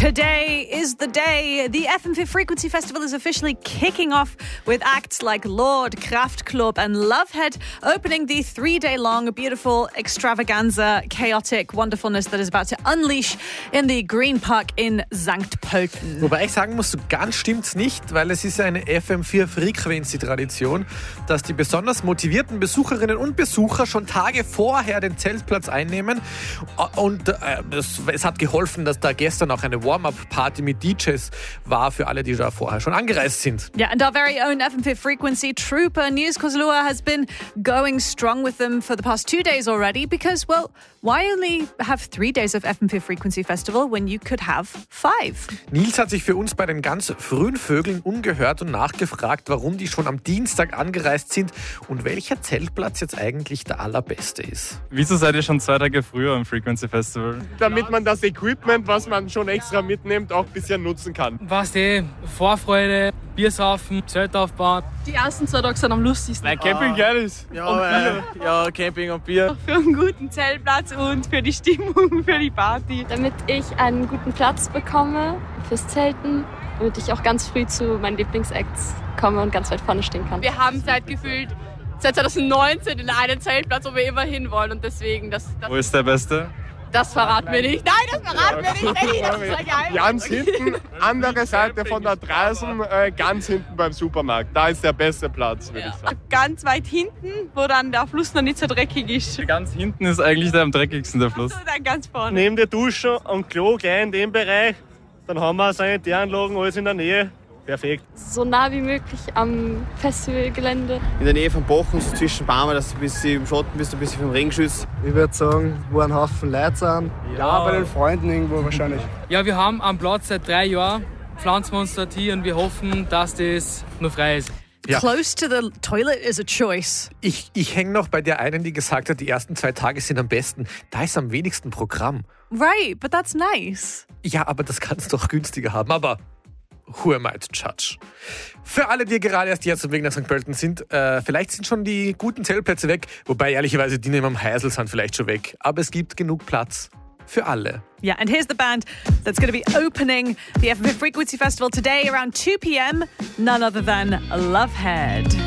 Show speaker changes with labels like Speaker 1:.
Speaker 1: Today is the day. The FM4 Frequency Festival is officially kicking off with acts like Lord, Kraftklub and Lovehead opening the 3-day-long beautiful extravaganza, chaotic wonderfulness that is about to unleash in the Green Park in St. Pölten.
Speaker 2: Wobei ich sagen muss, so ganz stimmt's nicht, weil es ist eine FM4 Frequency-Tradition, dass die besonders motivierten Besucherinnen und Besucher schon Tage vorher den Zeltplatz einnehmen. Und es hat geholfen, dass da gestern auch eine Warm-Up-Party mit DJs war für alle, die da vorher schon angereist sind.
Speaker 1: Yeah, and our very own FM4 Frequency trooper, News Kozlua, has been going strong with them for the past 2 days already because, well, why only have 3 days of FM4 Frequency Festival when you could have 5?
Speaker 2: Nils hat sich für uns bei den ganz frühen Vögeln umgehört und nachgefragt, warum die schon am Dienstag angereist sind und welcher Zeltplatz jetzt eigentlich der allerbeste ist.
Speaker 3: Wieso seid ihr schon 2 Tage früher am Frequency Festival?
Speaker 4: Damit man das Equipment, was man schon extra mitnimmt, auch ein bisschen nutzen kann.
Speaker 5: Vorfreude, Bier saufen, Zelt aufbauen.
Speaker 6: Die ersten 2 Tage sind am lustigsten.
Speaker 4: Weil Camping geil ist.
Speaker 7: Ja, Camping und Bier.
Speaker 6: Für einen guten Zeltplatz und für die Stimmung, für die Party.
Speaker 8: Damit ich einen guten Platz bekomme fürs Zelten, damit ich auch ganz früh zu meinen Lieblingsacts komme und ganz weit vorne stehen kann.
Speaker 6: Wir haben seit 2019 in einen Zeltplatz, wo wir immer hinwollen und deswegen
Speaker 3: Wo ist der Beste?
Speaker 6: Das verraten wir nicht. Nein, das verraten wir nicht. Eddie, das ist ein Geheimnis.
Speaker 4: Ganz hinten, andere Seite von der Dreisen, ganz hinten beim Supermarkt. Da ist der beste Platz, würde ich sagen.
Speaker 6: Ganz weit hinten, wo dann der Fluss noch nicht so dreckig ist.
Speaker 3: Ganz hinten ist eigentlich der am dreckigsten, der Fluss.
Speaker 6: So, dann ganz vorne.
Speaker 7: Neben der Dusche und Klo gleich in dem Bereich. Dann haben wir Sanitäranlagen, alles in der Nähe. Perfekt.
Speaker 8: So nah wie möglich am Festivalgelände.
Speaker 7: In der Nähe vom Bochen, so zwischen Bäumen, dass du ein bisschen im Schatten bist, ein bisschen vom Regenschutz.
Speaker 9: Ich würde sagen, wo ein Haufen Leute sind. Ja, bei den Freunden irgendwo wahrscheinlich.
Speaker 5: Ja, wir haben am Platz seit 3 Jahren, pflanzen wir uns dort hier und wir hoffen, dass das noch frei ist.
Speaker 2: Ja.
Speaker 1: Close to the toilet is a choice.
Speaker 2: Ich hänge noch bei der einen, die gesagt hat, die ersten 2 Tage sind am besten. Da ist am wenigsten Programm.
Speaker 1: Right, but that's nice.
Speaker 2: Ja, aber das kannst du auch günstiger haben. Aber who am I to judge? Für alle, die gerade erst jetzt am Weg nach St. Pölten sind, vielleicht sind schon die guten Zeltplätze weg. Wobei, ehrlicherweise, die neben am Heisel sind vielleicht schon weg. Aber es gibt genug Platz für alle.
Speaker 1: Yeah, and here's the band that's going to be opening the FM4 Frequency Festival today around 2 p.m. None other than Lovehead.